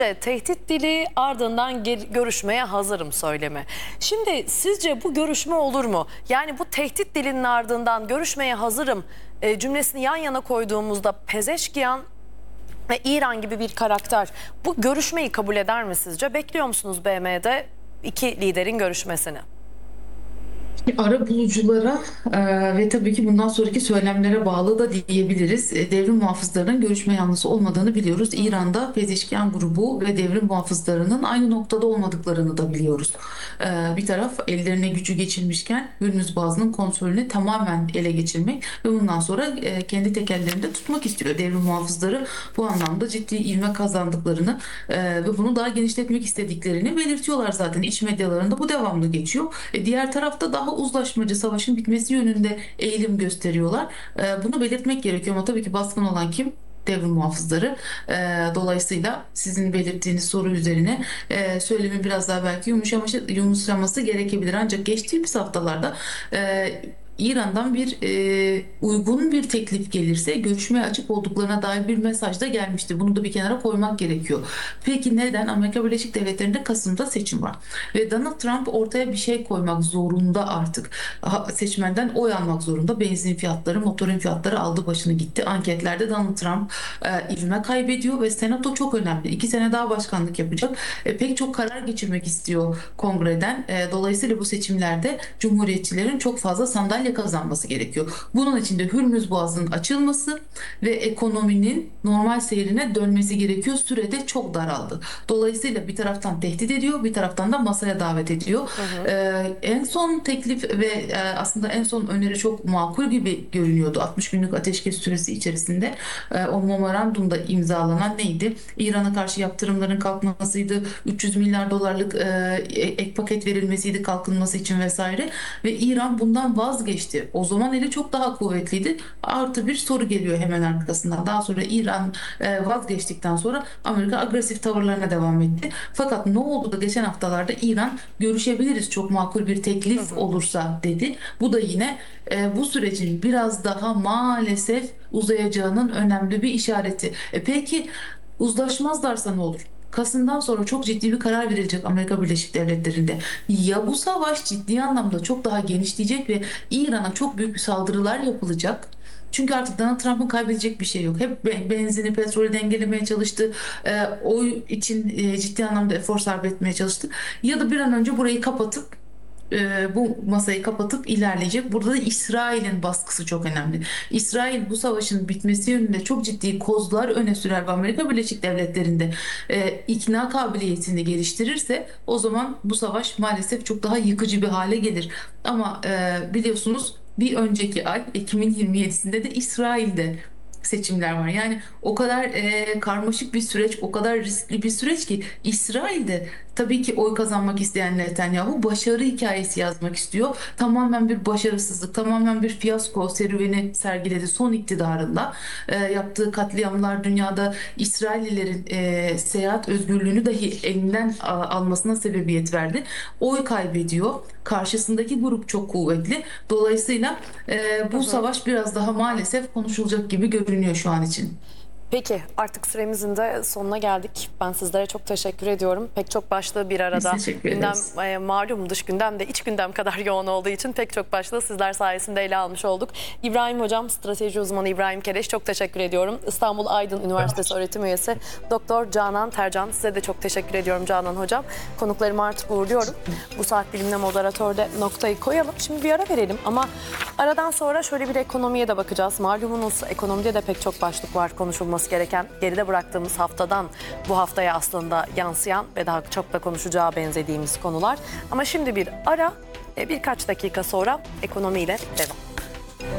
Tehdit dili, ardından görüşmeye hazırım söylemi. Şimdi sizce bu görüşme olur mu? Yani bu tehdit dilinin ardından görüşmeye hazırım cümlesini yan yana koyduğumuzda Pezeşkiyan ve İran gibi bir karakter bu görüşmeyi kabul eder mi sizce? Bekliyor musunuz BM'de iki liderin görüşmesini? Ara buluculara ve tabii ki bundan sonraki söylemlere bağlı da diyebiliriz. Devrim muhafızlarının görüşme yanlısı olmadığını biliyoruz. İran'da Pezeşkiyan grubu ve devrim muhafızlarının aynı noktada olmadıklarını da biliyoruz. Bir taraf ellerine gücü geçirmişken Hürmüz Boğazı'nın kontrolünü tamamen ele geçirmek ve bundan sonra kendi tekellerinde tutmak istiyor. Devrim muhafızları bu anlamda ciddi ivme kazandıklarını ve bunu daha genişletmek istediklerini belirtiyorlar zaten. İç medyalarında bu devamlı geçiyor. Diğer tarafta daha uzlaşmacı, savaşın bitmesi yönünde eğilim gösteriyorlar. Bunu belirtmek gerekiyor ama tabii ki baskın olan kim? Devrim muhafızları. Dolayısıyla sizin belirttiğiniz soru üzerine söylemin biraz daha belki yumuşaması gerekebilir. Ancak geçtiğimiz haftalarda İran'dan uygun bir teklif gelirse görüşmeye açık olduklarına dair bir mesaj da gelmişti. Bunu da bir kenara koymak gerekiyor. Peki neden? Amerika Birleşik Devletleri'nde Kasım'da seçim var. Ve Donald Trump ortaya bir şey koymak zorunda artık. Seçmenden oy almak zorunda. Benzin fiyatları, motorin fiyatları aldı başını gitti. Anketlerde Donald Trump ivme kaybediyor ve Senato çok önemli. 2 sene daha başkanlık yapacak. Pek çok karar geçirmek istiyor kongreden. Dolayısıyla bu seçimlerde Cumhuriyetçilerin çok fazla sandalye kazanması gerekiyor. Bunun için de Hürmüz Boğazı'nın açılması ve ekonominin normal seyrine dönmesi gerekiyor. Sürede çok daraldı. Dolayısıyla bir taraftan tehdit ediyor, bir taraftan da masaya davet ediyor. En son teklif ve aslında en son öneri çok makul gibi görünüyordu. 60 günlük ateşkes süresi içerisinde o memorandumda imzalanan neydi? İran'a karşı yaptırımların kalkmasıydı, 300 milyar dolarlık ek paket verilmesiydi kalkınması için vesaire ve İran bundan vazgeçti. O zaman eli çok daha kuvvetliydi. Artı bir soru geliyor hemen arkasından. Daha sonra İran vazgeçtikten sonra Amerika agresif tavırlarına devam etti. Fakat ne oldu da geçen haftalarda İran görüşebiliriz çok makul bir teklif olursa dedi. Bu da yine bu sürecin biraz daha maalesef uzayacağının önemli bir işareti. Peki uzlaşmazlarsa ne olur? Kasım'dan sonra çok ciddi bir karar verilecek Amerika Birleşik Devletleri'nde. Ya bu savaş ciddi anlamda çok daha genişleyecek ve İran'a çok büyük saldırılar yapılacak. Çünkü artık Donald Trump'ın kaybedecek bir şey yok. Hep benzini, petrolü dengelemeye çalıştı. Oy için ciddi anlamda efor sarf etmeye çalıştı. Ya da bir an önce burayı kapatıp bu masayı kapatıp ilerleyecek. Burada da İsrail'in baskısı çok önemli. İsrail bu savaşın bitmesi yönünde çok ciddi kozlar öne sürer ve Amerika Birleşik Devletleri'nde ikna kabiliyetini geliştirirse o zaman bu savaş maalesef çok daha yıkıcı bir hale gelir. Ama biliyorsunuz bir önceki ay Ekim'in 27'sinde de İsrail'de seçimler var. Yani o kadar karmaşık bir süreç, o kadar riskli bir süreç ki İsrail'de tabii ki oy kazanmak isteyen Netanyahu başarı hikayesi yazmak istiyor. Tamamen bir başarısızlık, tamamen bir fiyasko serüveni sergiledi son iktidarında. Yaptığı katliamlar dünyada İsraillilerin seyahat özgürlüğünü dahi elinden almasına sebebiyet verdi. Oy kaybediyor. Karşısındaki grup çok kuvvetli. Dolayısıyla bu savaş biraz daha maalesef konuşulacak gibi görünüyor şu an için. Peki artık süremizin de sonuna geldik. Ben sizlere çok teşekkür ediyorum. Pek çok başlığı bir Biz arada. teşekkür Gündem ederiz. malum dış gündem de iç gündem kadar yoğun olduğu için pek çok başlığı sizler sayesinde ele almış olduk. İbrahim Hocam, strateji uzmanı İbrahim Kereş çok teşekkür ediyorum. İstanbul Aydın Üniversitesi öğretim üyesi Doktor Canan Tercan, size de çok teşekkür ediyorum Canan Hocam. Konuklarımı artık uğurluyorum. Bu saat diliminde moderatörde noktayı koyalım. Şimdi bir ara verelim ama aradan sonra şöyle bir ekonomiye de bakacağız. Malumunuz ekonomide de pek çok başlık var konuşulması gereken. Geride bıraktığımız haftadan bu haftaya aslında yansıyan ve daha çok da konuşacağı benzediğimiz konular. Ama şimdi bir ara, birkaç dakika sonra ekonomiyle devam.